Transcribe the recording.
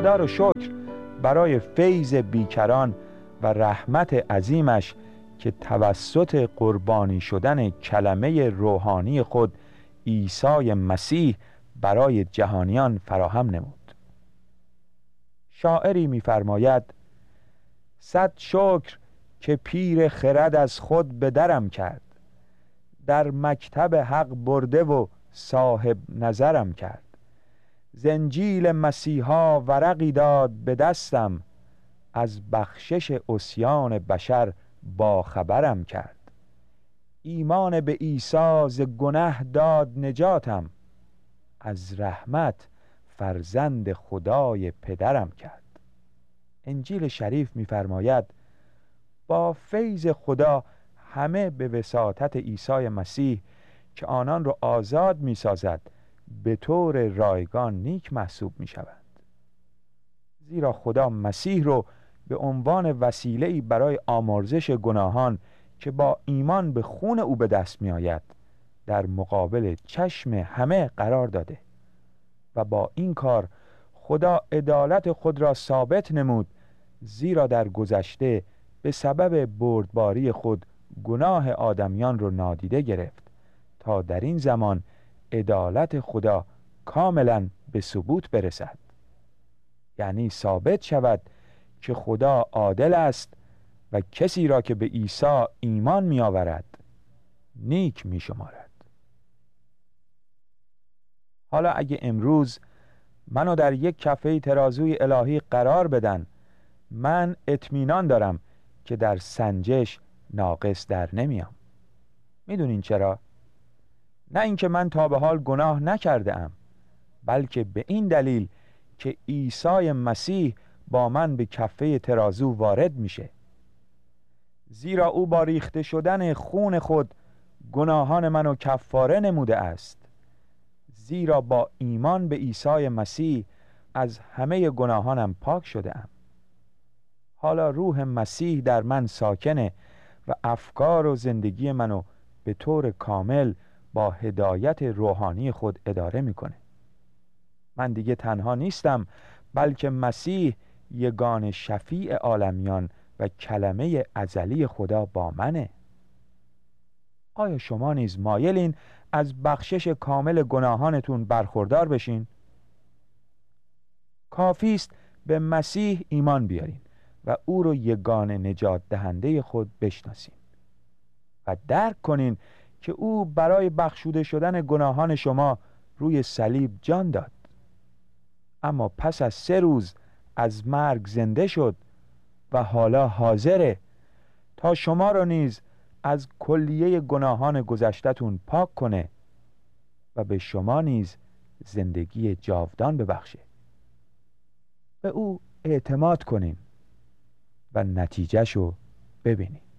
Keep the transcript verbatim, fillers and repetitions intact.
خدا رو شکر برای فیض بیکران و رحمت عظیمش که توسط قربانی شدن کلمه روحانی خود عیسی مسیح برای جهانیان فراهم نمود. شاعری می‌فرماید: صد شکر که پیر خرد از خود به درم کرد، در مکتب حق برده و صاحب نظرم کرد. ز انجیل مسیحا ورقی داد به دستم، از بخشش عصیان بشر با خبرم کرد. ایمان به عیسی ز گنه داد نجاتم، از رحمت فرزند خدای پدرم کرد. انجیل شریف می‌فرماید با فیض خدا همه به وساطت عیسی مسیح که آنان را آزاد می‌سازد به طور رایگان نیک محسوب می‌شوند. زیرا خدا مسیح رو به عنوان وسیله‌ای برای آمرزش گناهان که با ایمان به خون او به دست می‌آید در مقابل چشم همه قرار داده و با این کار خدا عدالت خود را ثابت نمود، زیرا در گذشته به سبب بردباری خود گناه آدمیان رو نادیده گرفت تا در این زمان عدالت خدا کاملا به ثبوت برسد. یعنی ثابت شود که خدا عادل است و کسی را که به عیسی ایمان می آورد نیک می شمارد. حالا اگه امروز منو در یک کفه ترازوی الهی قرار بدن، من اطمینان دارم که در سنجش ناقص در نمیام. میدونین چرا؟ نه اینکه من تا به حال گناه نکرده ام، بلکه به این دلیل که عیسی مسیح با من به کفه ترازو وارد میشه. زیرا او با ریخته شدن خون خود گناهان منو کفاره نموده است. زیرا با ایمان به عیسی مسیح از همه گناهانم پاک شده ام. حالا روح مسیح در من ساکنه و افکار و زندگی منو به طور کامل با هدایت روحانی خود اداره میکنه. من دیگه تنها نیستم، بلکه مسیح یگان شفیع عالمیان و کلمه ازلی خدا با منه. آیا شما نیز مایلین از بخشش کامل گناهانتون برخوردار بشین؟ کافی است به مسیح ایمان بیارین و او رو یگان نجات دهنده خود بشناسین و درک کنین که او برای بخشوده شدن گناهان شما روی صلیب جان داد، اما پس از سه روز از مرگ زنده شد و حالا حاضره تا شما رو نیز از کلیه گناهان گذشته‌تون پاک کنه و به شما نیز زندگی جاودان ببخشه. به او اعتماد کنین و نتیجه‌شو ببینین.